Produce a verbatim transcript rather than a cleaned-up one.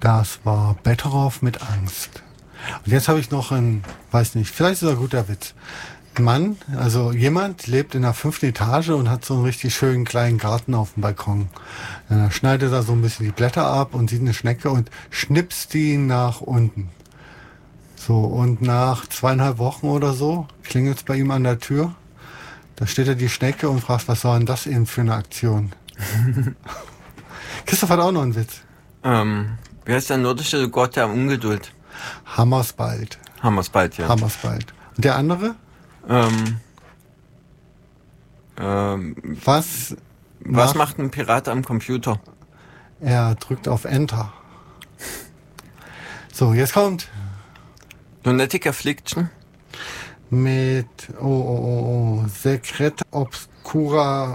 Das war Betteroff mit Angst. Und jetzt habe ich noch einen, weiß nicht, vielleicht ist das ein guter Witz. Ein Mann, also jemand lebt in der fünften Etage und hat so einen richtig schönen kleinen Garten auf dem Balkon. Dann schneidet er so ein bisschen die Blätter ab und sieht eine Schnecke und schnipst die nach unten. So, und nach zweieinhalb Wochen oder so klingelt es bei ihm an der Tür. Da steht er die Schnecke und fragt, was war denn das eben für eine Aktion? Christoph hat auch noch einen Witz. Ähm, wie heißt der nordische Gott der Ungeduld? Hammersbald. Hammersbald, ja. Hammersbald. Und der andere? Ähm, ähm, Was, was macht, macht ein Pirat am Computer? Er drückt auf Enter. So, jetzt kommt Lunatic Affliction? mit oh, oh, oh, oh, Secret Obscura